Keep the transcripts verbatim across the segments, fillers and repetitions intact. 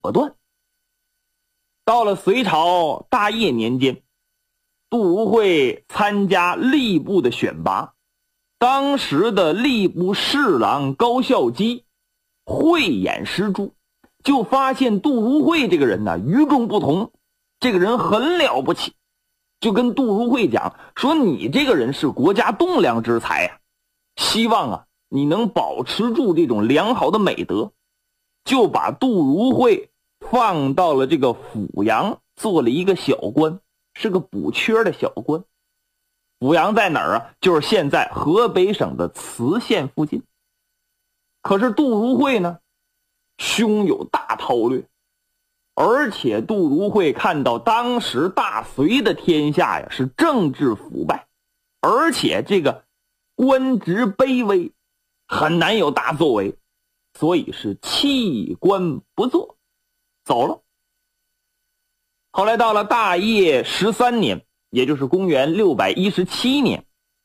可断。到了隋朝大业年间，杜如晦参加吏部的选拔，当时的吏部侍郎高孝基慧眼识珠，就发现杜如晦这个人呢与众不同，这个人很了不起，就跟杜如晦讲说，你这个人是国家栋梁之才啊，希望啊你能保持住这种良好的美德，就把杜如晦放到了这个阜阳，做了一个小官，是个补缺的小官。阜阳在哪儿啊？就是现在河北省的磁县附近。可是杜如晦呢，胸有大韬略，而且杜如晦看到当时大隋的天下呀是政治腐败，而且这个官职卑微，很难有大作为，所以是弃官不做，走了。后来到了大业十三年，也就是公元六百一十七年，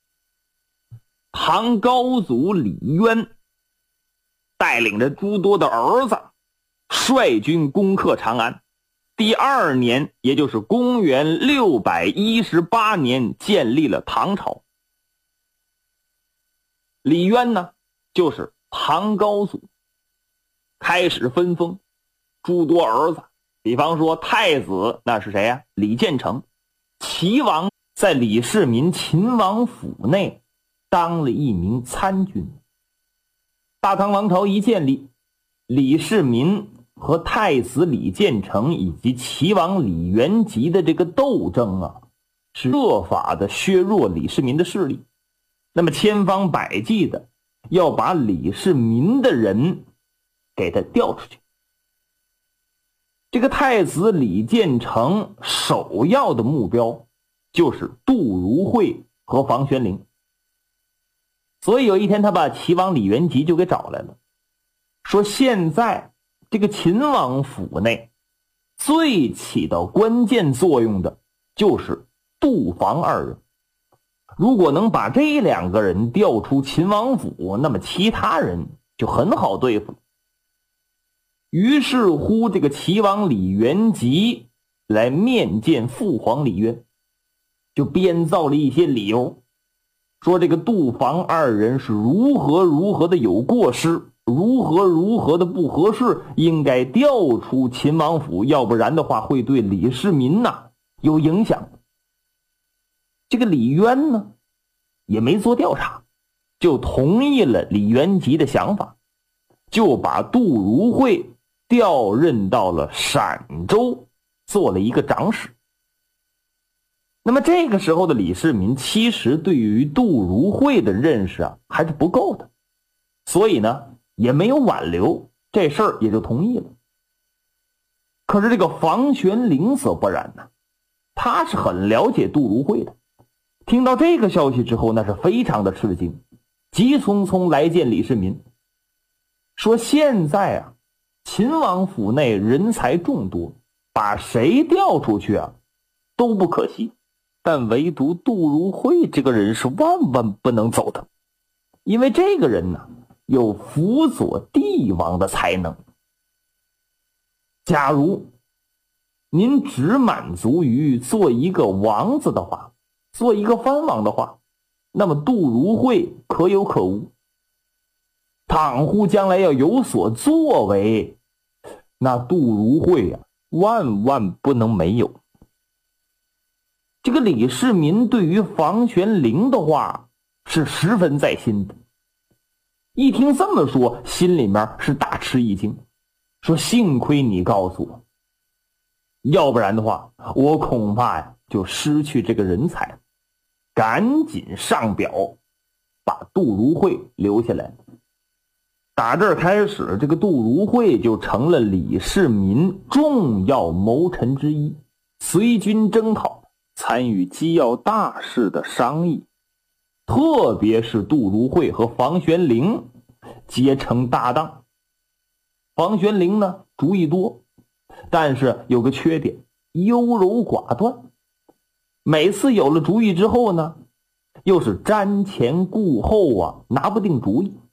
唐高祖李渊带领着诸多的儿子率军攻克长安。第二年，也就是公元六百一十八年，建立了唐朝。李渊呢，就是唐高祖，开始分封诸多儿子，比方说太子那是谁呀、啊？李建成。齐王在李世民秦王府内当了一名参军。大唐王朝一建立，李世民和太子李建成以及齐王李元吉的这个斗争啊，是设法的削弱李世民的势力，那么千方百计的要把李世民的人给他调出去。这个太子李建成首要的目标就是杜如晦和房玄龄，所以有一天他把齐王李元吉就给找来了，说现在这个秦王府内最起到关键作用的就是杜房二人，如果能把这两个人调出秦王府，那么其他人就很好对付了。于是乎这个齐王李元吉来面见父皇李渊，就编造了一些理由，说这个杜房二人是如何如何的有过失，如何如何的不合适，应该调出秦王府，要不然的话会对李世民呐、啊、有影响。这个李渊呢也没做调查，就同意了李元吉的想法，就把杜如晦调任到了陕州，做了一个长史。那么这个时候的李世民其实对于杜如晦的认识啊还是不够的，所以呢也没有挽留，这事儿也就同意了。可是这个房玄龄则不然呢，他是很了解杜如晦的，听到这个消息之后那是非常的吃惊，急匆匆来见李世民，说现在啊秦王府内人才众多，把谁调出去啊都不可惜，但唯独杜如晦这个人是万万不能走的，因为这个人呢有辅佐帝王的才能。假如您只满足于做一个王子的话，做一个藩王的话，那么杜如晦可有可无。倘乎将来要有所作为，那杜如晦啊万万不能没有。这个李世民对于房玄龄的话是十分在心的，一听这么说，心里面是大吃一惊，说幸亏你告诉我，要不然的话我恐怕呀就失去这个人才。赶紧上表把杜如晦留下来。打这儿开始，这个杜如晦就成了李世民重要谋臣之一，随军征讨，参与机要大事的商议。特别是杜如晦和房玄龄结成搭档。房玄龄呢主意多，但是有个缺点，优柔寡断。每次有了主意之后呢，又是瞻前顾后啊，拿不定主意。